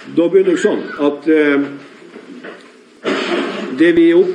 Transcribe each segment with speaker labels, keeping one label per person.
Speaker 1: Da begynner det sånn at det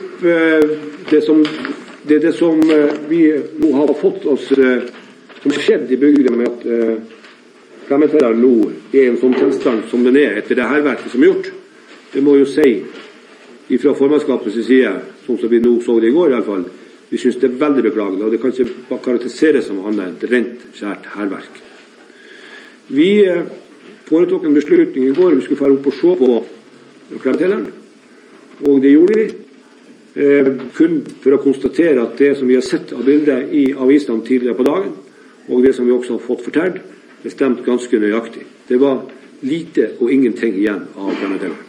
Speaker 1: som vi nå har fått oss som skjedd I bygda med at Klemetelleren nå en sånn tilstand som den etter det herverket som gjort, det må jo si fra formannskapets side, som vi nå så det I går I alle fall, vi synes det veldig beklagelig, og det kan ikke bare karakteriseres som annet enn et rent skjært herverk. Vi foretok en beslutning I går, vi skulle fære opp og se på Klemetelleren, og det gjorde vi, kun for å konstatere at det som vi har sett av bilder I avisene tidligere på dagen, og det som vi også har fått fortalt, det stemte ganske nøyaktig. Det var lite og ingenting igjen av Klemetelleren.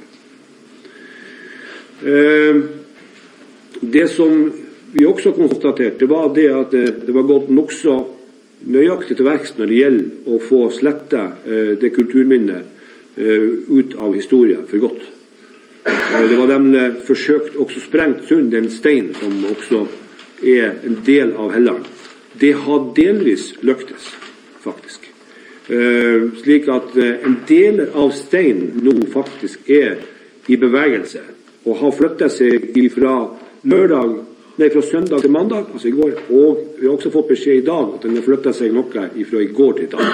Speaker 1: Det som vi også konstaterte, det var det at det var gått nok så nøyaktig til verks når det gjelder å få slettet det kulturminnet ut av historien for godt. Det var nemlig forsøkt også sprengt sund en stein som også en del av Helland. Det har delvis lyktes, faktisk. Slik at en del av steinen nå faktisk I bevegelse og har flyttet seg fra søndag til mandag, altså I går, og vi har også fått beskjed I dag at den har flyttet seg noe fra I går til I dag.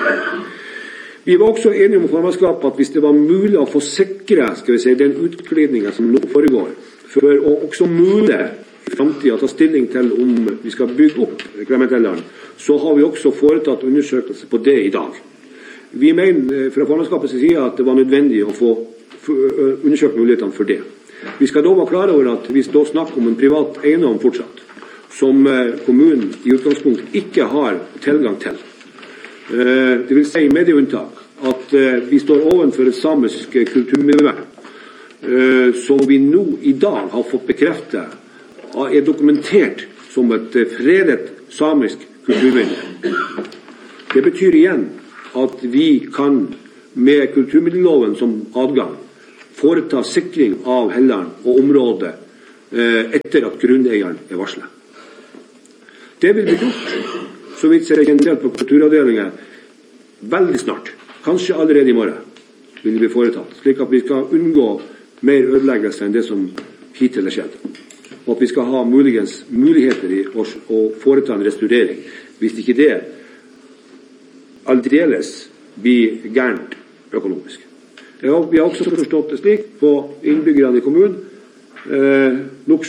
Speaker 1: Vi var også enige om formannskapet at hvis det var mulig å få sikre, skal vi si, den utglidningen som nå foregår, for å også mulig I fremtiden å ta stilling til om vi skal bygge opp Klemetelleren, så har vi også foretatt undersøkelser på det I dag. Vi mener fra formannskapets side at det var nødvendig å få undersøkt mulighetene for det. Vi skal da være klare over at vi da snakker om en privat eiendom fortsatt, som kommunen I utgangspunkt ikke har tilgang til. Det vil si med det unntak at vi står ovenfor et samisk kulturmiljøvern som vi nå I dag har fått bekreftet dokumentert som et fredet samisk kulturminne. Det betyr igjen at vi kan med kulturmiddelloven som adgang foreta sikring av Helland og området etter at grunneieren varslet. Det vil bli gjort, så vidt ser jeg en del på kulturavdelingen, veldig snart, kanskje allerede I morgen, vil det bli foretatt, slik at vi skal unngå mer ødeleggelse enn det som hittil skjedd. Og at vi skal ha muligheter I å foreta en restaurering, hvis ikke det aldeles blir gærent økonomisk. Vi har også forstått det slik på innbyggerne I kommunen, nok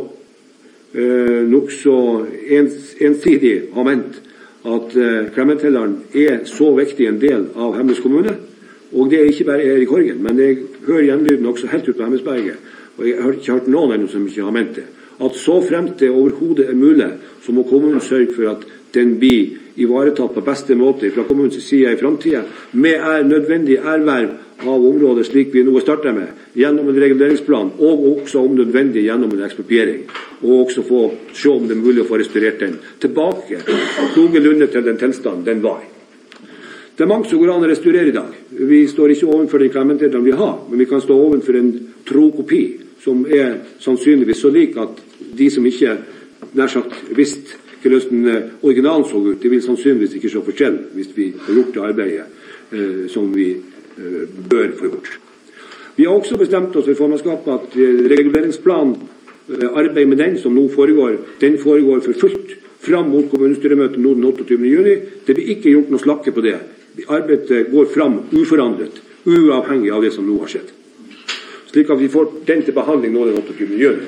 Speaker 1: så ensidig har ment at Klemetelleren så viktig en del av Hemnes kommune, og det ikke bare her I Korgen, men jeg hører gjenlyden også helt ut på Hemmesberget, og jeg har ikke hørt noen ennå som ikke har ment det, at så fremt det overhodet mulig, så må kommunen sørge for at den blir ivaretatt på beste måte fra kommunens side I fremtiden, med nødvendig erverv av området slik vi nå starter med, gjennom en reguleringsplan, og også om nødvendig gjennom en ekspropriering, og også få se om det mulig å få restaurert den tilbake, noenlunde til den tilstand den var I. Det mange som går an å restaurere I dag. Vi står ikke ovenfor den Klemetelleren vi har, men vi kan stå ovenfor en trokopi, som sannsynligvis så lik at de som ikke nær sagt visst hvordan originalen så ut, de vil sannsynligvis ikke se forskjell hvis vi har gjort det arbeidet som vi bør få gjort. Vi har også bestemt oss I formannskapet at reguleringsplanen, arbeid med den som nå foregår, den foregår for fullt fram mot kommunestyremøtet nå den 28. juni. Det blir ikke gjort noe slakke på det. Arbeidet går fram uforandret, uavhengig av det som nå har skjedd. Slik at vi får den til behandling nå den 28. juni.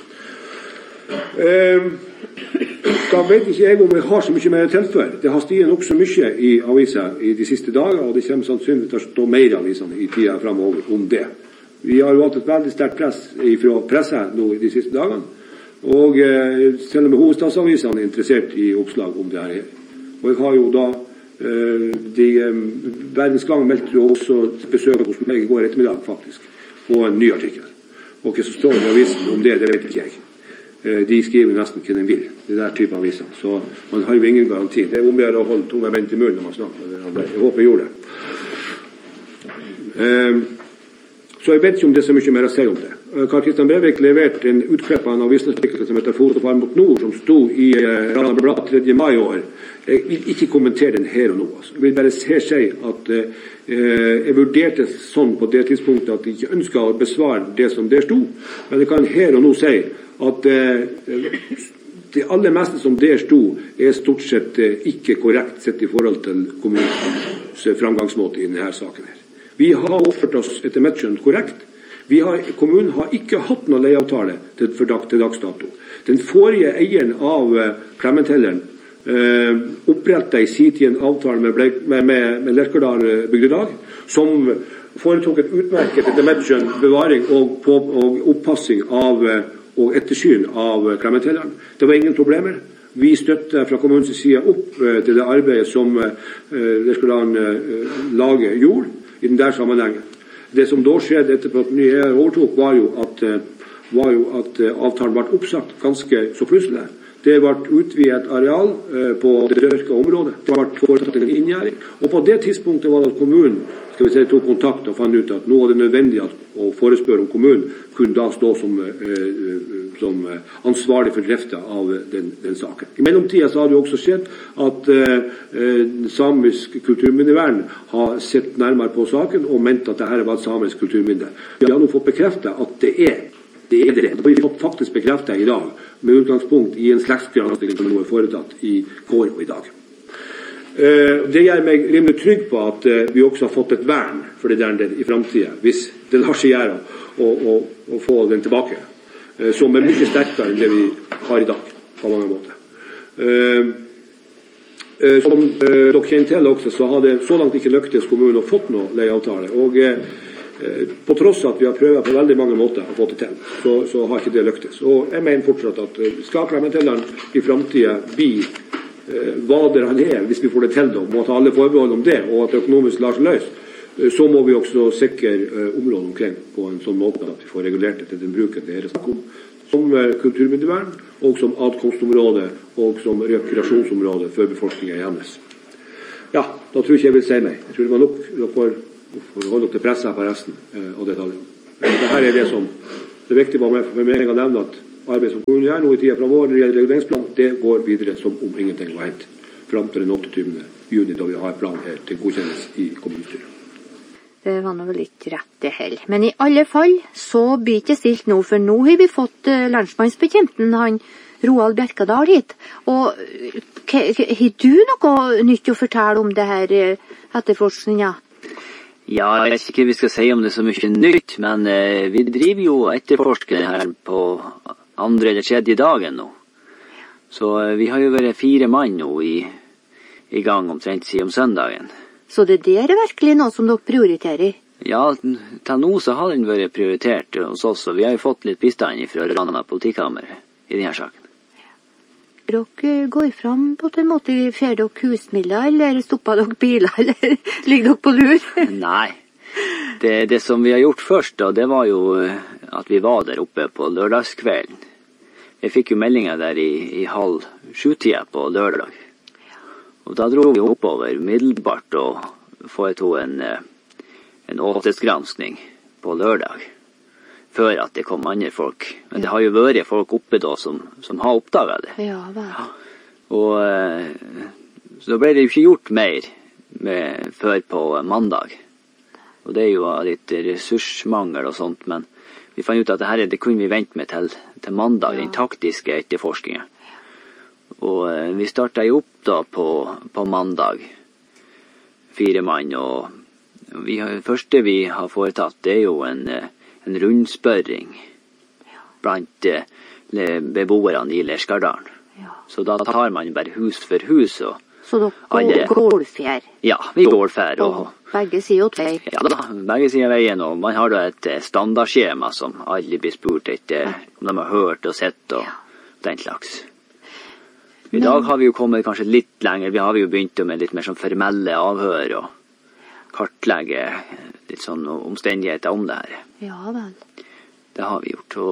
Speaker 1: Da vet ikke jeg om jeg har så mye mer tilfør. Det har stiget nok så mye I aviser I de siste dager, og det kommer sannsynlig til å stå mer I avisene I tiden fremover om det. Vi har jo hatt et veldig sterkt press fra pressen nå I de siste dagene, og selv om hovedstadsavisene interessert I oppslag om det her. Og jeg har jo da Verdens Gang meldte jo også besøk hos meg I går ettermiddag faktisk, på en ny artikkel. Og hva som står I avisen om det vet ikke jeg. De skriver nesten hva de vil, det der type aviser. Så man har jo ingen garanti. Det om å holde tunga vendt I munnen når man snakker. Jeg håper jeg gjorde det. Så jeg vet ikke om det så mye mer å si om det. Karl Kristian Brevik leverte en utklipp av en avisartikkel som heter Fotofar mot nord, som sto i Blad 3. mai i år. Jeg vil ikke kommentere den her og nå. Jeg vil bare si at jeg vurderte sånn på det tidspunktet at jeg ikke ønsket å besvare det som der sto, men jeg kan her og nå si at det aller meste som der sto stort sett ikke korrekt sett i forhold til kommunens framgangsmåte i denne saken her. Vi har oppført oss etter mitt skjønn korrekt. Kommunen har ikke hatt noen leieavtale til dags dato. Den forrige eieren av Klementelleren opprettet i sin tid en avtale med Lerkerdal bygdelag, som foretok et utmerket etter mitt skjønn bevaring og oppassing av og ettersyn av Klementelleren. Det var ingen problemer. Vi støtter fra kommunens side opp til det arbeidet som Lerkerdal laget gjorde i den der sammenhengen. Det som da skjedde etterpå at nye overtok, var jo at avtalen ble oppsagt ganske så plutselig. Det ble utvidet areal på det dørka området. Det ble foretatt en inngjerding. Og på det tidspunktet var det at kommunen tok kontakt og fant ut at nå var det nødvendig å forespørre om kommunen kunne da stå som ansvarlig for drifta av den saken. I mellomtiden så har det jo også skjedd at samisk kulturminnevern har sett nærmere på saken og ment at dette var et samisk kulturminne. Vi har nå fått bekreftet at det er det. Det har vi fått faktisk bekreftet i dag, med utgangspunkt i en slektsgransking som nå er foretatt i går og i dag. Det gjør meg rimelig trygg på at vi også har fått et vern for det der i fremtiden, hvis det lar seg gjøre å få den tilbake, som er mye sterkere enn det vi har i dag, på mange måter. Som dere kjenner til også, så har det så langt ikke lyktes kommunen å fått noe leieavtale, og på tross av at vi har prøvet på veldig mange måter å få det til, så har ikke det lyktes. Og jeg mener fortsatt at skal Klementelleren i fremtiden bli hva det han hvis vi får det til, da, må ta alle forbehold om det, og at det økonomisk lar seg løse, så må vi også sikre området omkring på en sånn måte at vi får regulert det til den bruken det snakk om, som kulturminnevern, og som adkomstområde, og som rekreasjonsområde for befolkningen i Hemnes. Ja, da tror jeg ikke jeg vil si meg. Jeg tror det var nok for å holde opp til presset på resten av detaljene. Dette er det som det er viktig for meg å nevne at arbeid som kommunen gjør nå i tiden fremover når det gjelder reguleringsplan, det går videre som om ingenting var hendt fram til den 28. juni, da vi har plan her til godkjennes i kommunestyret.
Speaker 2: Det var nå vel ikke rett det heller. Men i alle fall så blir det ikke stilt nå, for nå har vi fått landsmannsbetjenten, han Roald Bjerkadal hit. Og har du noe nytt å fortelle om det her etterforskningen?
Speaker 3: Ja, jeg vet ikke hva vi skal si om det så mye nytt, men vi driver jo etterforskning her på andre eller tredje dagen nå. Så vi har jo vært 4 mann nå i gang omtrent siden om søndagen.
Speaker 2: Så det er virkelig noe som dere prioriterer?
Speaker 3: Ja, til nå så har den vært prioritert hos oss, og vi har jo fått litt bistand fra Rana politikammer i denne saken.
Speaker 2: Dere går fram på en måte, fer dere husmidler, eller stopper dere biler, eller ligger dere på lur?
Speaker 3: Nei, det som vi har gjort først da, det var jo at vi var der oppe på lørdagskvelden. Jeg fikk jo meldinger der i 6:30 på lørdag. Og da dro vi oppover middelbart og foretok en åtesgranskning på lørdag, før at det kom andre folk. Men det har jo vært folk oppe da som har oppdaget det.
Speaker 2: Ja, vel.
Speaker 3: Ja. Og så da ble det jo ikke gjort mer før på mandag. Og det er jo litt ressursmangel og sånt, men vi fant ut at det kunne vi vente med til mandag, den taktiske etterforskningen. Og vi startet jo opp da på mandag, 4 mann, og det første vi har foretatt, det er jo en rundspørring blant beboerne i Lerkerdal.
Speaker 2: Ja.
Speaker 3: Så da tar man bare hus for hus.
Speaker 2: Så dere gårdfjær?
Speaker 3: Ja, vi gårdfjær.
Speaker 2: Og begge sider åt vei?
Speaker 3: Ja da, begge sider veien, og man har da et standardskjema som alle blir spurt etter om de har hørt og sett og den slags. I dag har vi jo kommet kanskje litt lenger. Vi har jo begynt med litt mer sånn formelle avhør og kartlegge litt sånn omstendigheter om det her.
Speaker 2: Ja vel.
Speaker 3: Det har vi gjort,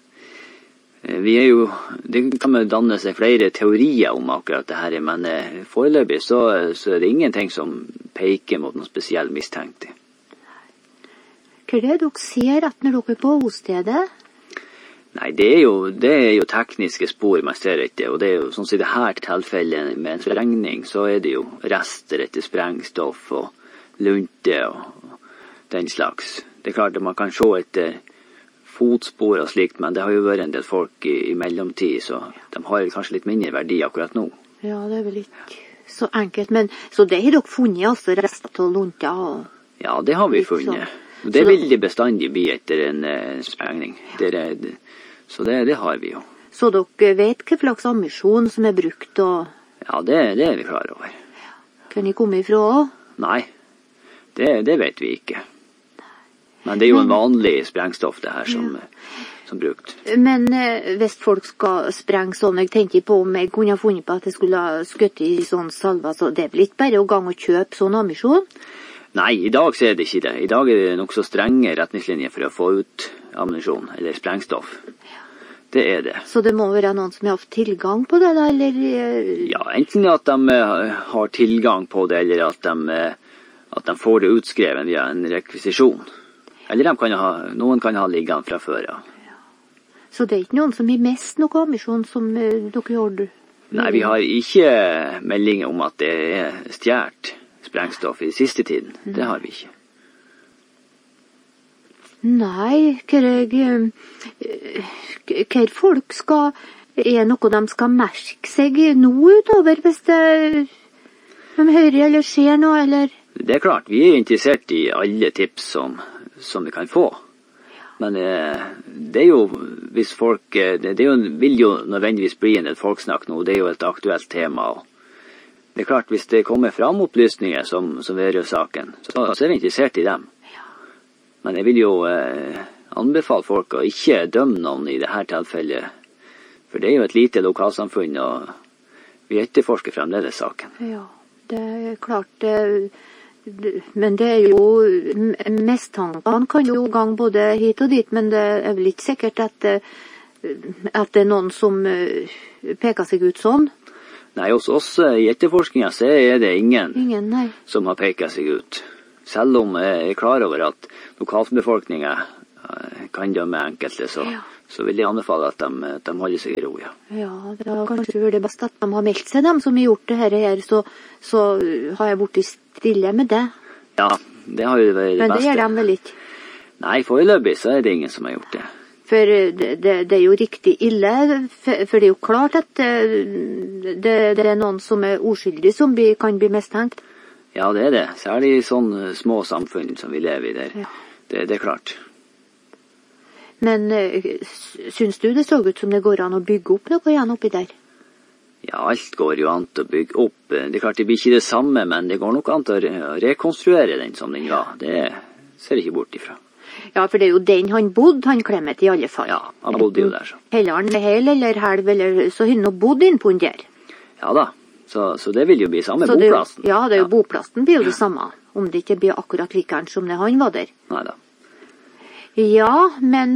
Speaker 3: og vi er jo, det kan man danne seg flere teorier om akkurat det her, men foreløpig så er det ingenting som peker mot noen spesiell mistenkte.
Speaker 2: Hva er det dere ser at når dere er på åstedet?
Speaker 3: Nei, det er jo tekniske spor man ser etter, og det er jo sånn som i det her tilfellet med en sprengning, så er det jo rester etter sprengstoff og lunte og den slags. Det er klart at man kan se etter fotspor og slikt, men det har jo vært en del folk i mellomtid, så de har kanskje litt mindre verdi akkurat nå.
Speaker 2: Ja, det er vel ikke så enkelt, men så det har dere funnet, altså rester av lunta og...
Speaker 3: Ja, det har vi funnet. Det vil det bestandig bli etter en sprengning. Så det har vi jo.
Speaker 2: Så dere vet hva slags ammunisjon som er brukt og...
Speaker 3: Ja, det er vi klar over.
Speaker 2: Kan de komme ifra også?
Speaker 3: Nei, det vet vi ikke. Men det er jo en vanlig sprengstoff det her som brukt.
Speaker 2: Men hvis folk skal sprenge sånn, jeg tenker på om jeg kunne ha funnet på at jeg skulle ha skutt i sånn salva, så det er vel ikke bare å gang og kjøpe sånn ammunisjon? Nei,
Speaker 3: i dag så er det ikke det. I dag er det nok så strenge retningslinjer for å få ut ammunisjon, eller sprengstoff. Det er det.
Speaker 2: Så det må være noen som har hatt tilgang på det da, eller?
Speaker 3: Ja, enten at de har tilgang på det, eller at de får det utskrevet via en rekvisisjon. Eller noen kan ha liggende fra før, ja.
Speaker 2: Så det er ikke noen som har mest noe ammunisjon som dere gjorde?
Speaker 3: Nei, vi har ikke meldinger om at det er stjert sprengstoff i siste tiden. Det har vi ikke.
Speaker 2: Nei, hva folk skal... Er noe de skal merke seg nå utover hvis de hører eller ser noe, eller? Det
Speaker 3: er klart, vi er interessert i alle tips som vi kan få. Men det er jo, hvis folk... Det vil jo nødvendigvis bli en del folksnakk nå, det er jo et aktuelt tema. Og det er klart, hvis det kommer fram opplysninger som vedrører saken, så er vi interessert i dem. Men jeg vil jo anbefale folk å ikke dømme noen i dette tilfellet, for det er jo et lite lokalsamfunn, og vi etterforsker fremdeles saken.
Speaker 2: Ja, det er klart, men det er jo, mistankene kan jo gang både hit og dit, men det er vel ikke sikkert at det er noen som peker seg ut sånn.
Speaker 3: Nei, hos oss i etterforskningen så er det ingen som har peket seg ut. Selv om jeg er klar over at lokalbefolkningen kan dømme enkelte, så vil jeg anbefale at de holder seg i ro, ja.
Speaker 2: Ja, det er kanskje det beste at de har meldt seg, dem som har gjort det her, så har jeg blitt stille med det.
Speaker 3: Ja, det har jo vært det beste.
Speaker 2: Men det gjør de vel ikke?
Speaker 3: Nei, foreløpig så er det ingen som har gjort det.
Speaker 2: For det er jo riktig ille, for det er jo klart at det er noen som er uskyldige som kan bli mistenkt.
Speaker 3: Ja, det er det. Særlig i sånne små samfunn som vi lever i der. Ja. Det er klart.
Speaker 2: Men syns du det så ut som det går an å bygge opp noe igjen oppi der?
Speaker 3: Ja, alt går jo an til å bygge opp. Det er klart det blir ikke det samme, men det går nok an til å rekonstruere den som den var. Det ser jeg ikke bort ifra.
Speaker 2: Ja, for det er jo den han bodde, han Clement i alle fall.
Speaker 3: Ja, han bodde jo der så.
Speaker 2: Heller han hel eller halv, eller så har han nå bodd inn på den der.
Speaker 3: Ja da. Så det vil jo bli samme boplassen.
Speaker 2: Ja, det er jo boplassen blir jo det samme, om det ikke blir akkurat likere som det han var der.
Speaker 3: Neida.
Speaker 2: Ja, men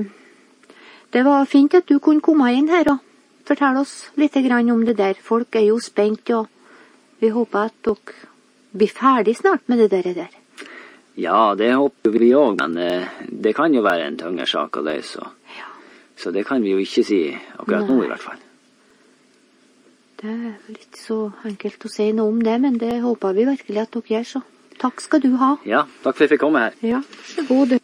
Speaker 2: det var fint at du kunne komme inn her og fortelle oss litt grann om det der. Folk er jo spent, og vi håper at dere blir ferdig snart med det der.
Speaker 3: Ja, det håper vi også, men det kan jo være en tyngre sak å løse. Så det kan vi jo ikke si akkurat nå i hvert fall.
Speaker 2: Det er vel ikke så enkelt å si noe om det, men det håper vi virkelig at dere gjør, så takk skal du ha.
Speaker 3: Ja, takk for at jeg fikk komme her.
Speaker 2: Ja, så god du.